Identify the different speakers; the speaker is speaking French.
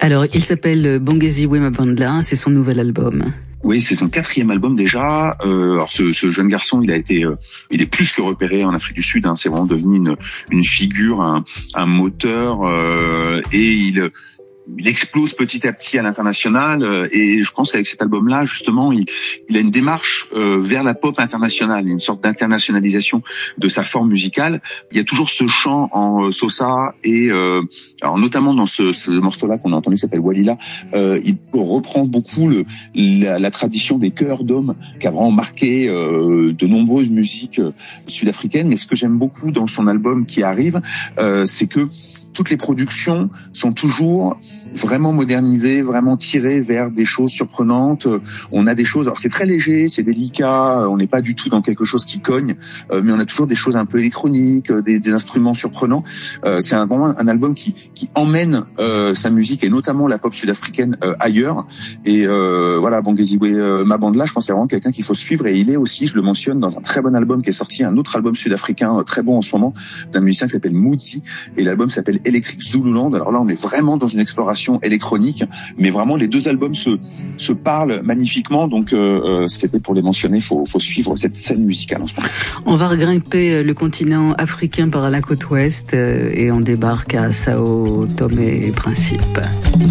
Speaker 1: Alors, il s'appelle Bongeziwe Mabandla, c'est son nouvel album.
Speaker 2: Oui, c'est son 4e album déjà. Alors ce jeune garçon, il est plus que repéré en Afrique du Sud. Hein. C'est vraiment devenu une figure, un moteur, et il explose petit à petit à l'international, et je pense qu'avec cet album-là, justement, il a une démarche vers la pop internationale, une sorte d'internationalisation de sa forme musicale. Il y a toujours ce chant en Xhosa, et alors notamment dans ce morceau-là qu'on a entendu, qui s'appelle Walila, il reprend beaucoup la tradition des chœurs d'hommes qui a vraiment marqué de nombreuses musiques sud-africaines. Mais ce que j'aime beaucoup dans son album qui arrive, c'est que toutes les productions sont toujours vraiment modernisées, vraiment tirées vers des choses surprenantes. On a des choses, alors c'est très léger, c'est délicat, on n'est pas du tout dans quelque chose qui cogne, mais on a toujours des choses un peu électroniques, des instruments surprenants. C'est vraiment un album qui emmène sa musique, et notamment la pop sud-africaine, ailleurs. Et voilà, Bongeziwe Mabandla, je pense que c'est vraiment quelqu'un qu'il faut suivre, et il est aussi, je le mentionne, dans un très bon album qui est sorti, un autre album sud-africain très bon en ce moment, d'un musicien qui s'appelle Moodzi, et l'album s'appelle Electric Zululand. Alors là, on est vraiment dans une exploration électronique, mais vraiment les deux albums se parlent magnifiquement. Donc c'était pour les mentionner. Faut suivre cette scène musicale en ce moment.
Speaker 1: On va regrimper le continent africain par la côte ouest et on débarque à Sao Tomé et Principe.